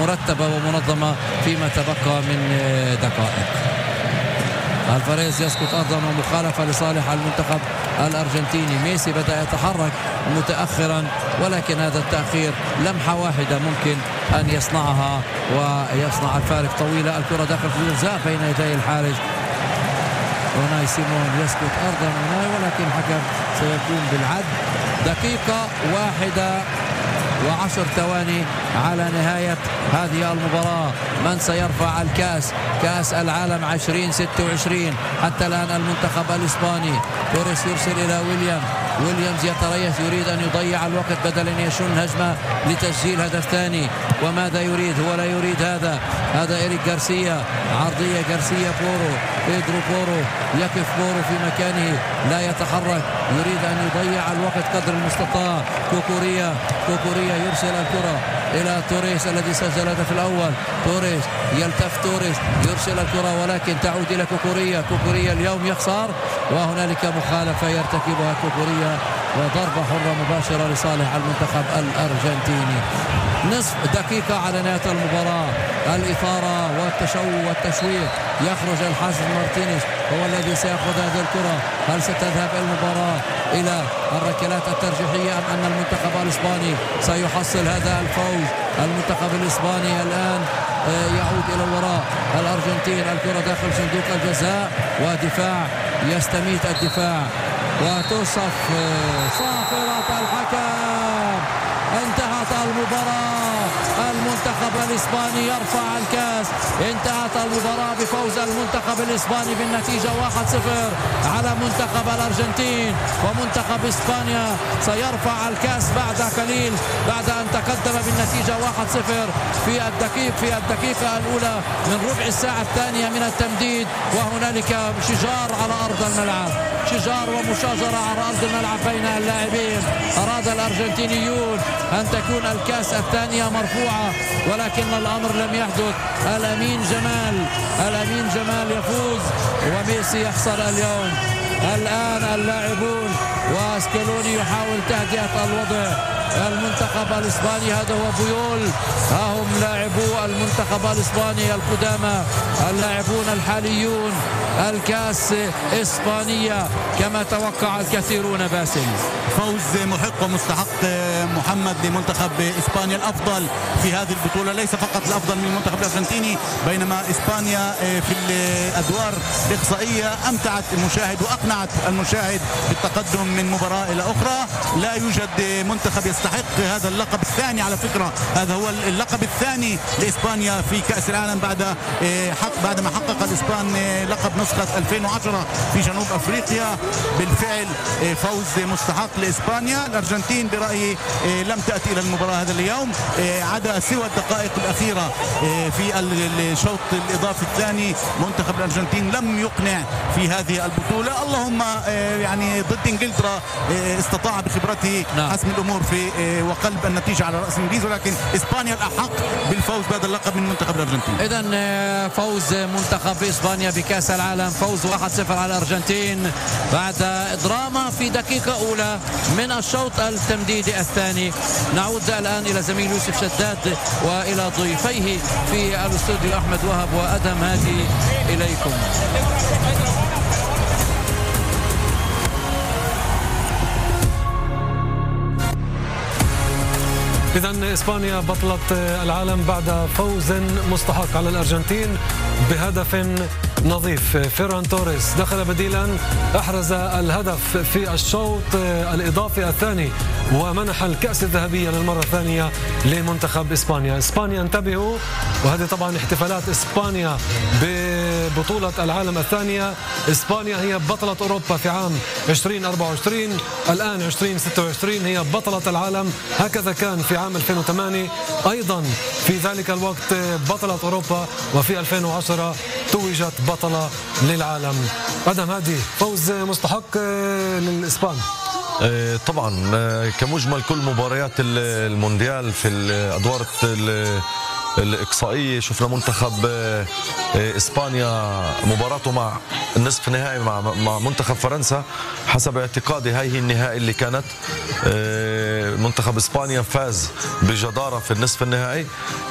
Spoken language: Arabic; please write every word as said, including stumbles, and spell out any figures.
مرتبة ومنظمة فيما تبقى من دقائق. الفاريز يسقط أرضا ومخالفة لصالح المنتخب الأرجنتيني. ميسي بدأ يتحرك متأخرا ولكن هذا التأخير لمحة واحدة ممكن أن يصنعها ويصنع الفارق. طويلة الكرة داخل في الجزاء بين يدي الحارس. أوناي سيمون يسقط أرضا أوناي ولكن الحكم سيكون بالعد. دقيقة واحدة وعشر ثواني على نهاية هذه المباراة. من سيرفع الكأس؟ كأس العالم عشرين ستة وعشرين. حتى الآن المنتخب الإسباني. توريس يرسل إلى ويليام. ويليامز يتريث يريد أن يضيع الوقت بدل أن يشن هجمة لتسجيل هدف ثاني. وماذا يريد؟ هو لا يريد هذا. هذا إيريك غارسيا. عرضية غارسيا بورو. بيدرو بورو. يقف بورو في مكانه لا يتحرك. يريد أن يضيع الوقت قدر المستطاع. كوكوريا. كوكوريا يرسل الكرة إلى توريس الذي سجل الهدف الأول. توريس يلتف. توريس يرسل الكرة ولكن تعود إلى كوكوريا. كوكوريا اليوم يخسر وهنالك مخالفة يرتكبها كوكوريا وضربة حرة مباشرة لصالح المنتخب الأرجنتيني. نصف دقيقة على نهاية المباراة. الإثارة والتشوق والتشويق. يخرج الحارس مارتينيز هو الذي سيأخذ هذه الكرة. هل ستذهب المباراة إلى الركلات الترجيحية أم أن المنتخب الإسباني سيحصل هذا الفوز؟ المنتخب الإسباني الآن يعود إلى الوراء. الأرجنتين الكرة داخل صندوق الجزاء ودفاع يستميت الدفاع وتصف صافرة الحكم. انتهت المباراة. المنتخب الإسباني يرفع الكاس. انتهت المباراة بفوز المنتخب الإسباني بالنتيجة واحد صفر على منتخب الأرجنتين. ومنتخب إسبانيا سيرفع الكاس بعد قليل بعد أن تقدم بالنتيجة واحد صفر في الدقيقة في الدقيقة الأولى من ربع الساعة الثانية من التمديد. وهنالك شجار على أرض الملعب. شجار ومشاجرة على أرض الملعب بين اللاعبين. أراد الأرجنتينيون أن تكون الكاس الثانية مرفوعة ولكن الأمر لم يحدث. الأمين جمال الأمين جمال يفوز وميسي يخسر اليوم. الآن اللاعبون واسكالوني يحاول تهدئة الوضع. المنتخب الإسباني هذا هو بيول. ها هم لاعبو المنتخب الإسباني القدامى اللاعبون الحاليون. الكاس إسبانية كما توقع الكثيرون. باسل فوز محق ومستحق محمد لمنتخب إسبانيا. الأفضل في هذه البطولة ليس فقط الأفضل من المنتخب الأرجنتيني بينما إسبانيا في الأدوار الإقصائية أمتعت المشاهد وأقنعت المشاهد بالتقدم من مباراة إلى أخرى. لا يوجد منتخب يستحق هذا اللقب الثاني على فكرة. هذا هو اللقب الثاني لإسبانيا في كأس العالم بعد حق بعد ما حقق الإسبان لقب نسخة ألفين وعشرة في جنوب أفريقيا. بالفعل فوز مستحق لإسبانيا. الأرجنتين برأيي لم تأتي إلى المباراة هذا اليوم عدا سوى الدقائق الأخيرة في الشوط الإضافي الثاني. منتخب الأرجنتين لم يقنع في هذه البطولة. اللهم يعني ضد إنجلترا استطاع بخبرته حسم الأمور في وقلب النتيجة على رأس الإنجليز ولكن إسبانيا الأحق بالفوز بهذا اللقب من منتخب الأرجنتين. إذن فوز منتخب إسبانيا بكأس العالم. فوز واحد صفر على الأرجنتين بعد دراما في دقيقة أولى من الشوط التمديدي الثاني. نعود الآن إلى زميل يوسف شداد وإلى ضيفيه في الاستوديو أحمد وهب وأدهم هادي. إليكم. إذن إسبانيا بطلة العالم بعد فوز مستحق على الأرجنتين بهدف نظيف. فيران توريس دخل بديلا أحرز الهدف في الشوط الإضافي الثاني ومنح الكأس الذهبية للمرة الثانية لمنتخب إسبانيا. إسبانيا انتبهوا وهذه طبعا احتفالات إسبانيا ببطولة العالم الثانية. إسبانيا هي بطلة أوروبا في عام ألفين وأربعة وعشرين. الآن ألفين وستة وعشرين هي بطلة العالم. هكذا كان في عام ألفين وثمانية أيضا في ذلك الوقت بطلة أوروبا وفي ألفين وعشرة توجت بطلة للعالم. أدهم هادي فوز مستحق للإسبان. طبعا كمجمل كل مباريات المونديال في الأدوار الإقصائية شفنا منتخب إسبانيا مباراته مع النصف النهائي مع مع منتخب فرنسا. حسب اعتقادي هاي هي النهائي اللي كانت. منتخب إسبانيا فاز بجدارة في النصف النهائي.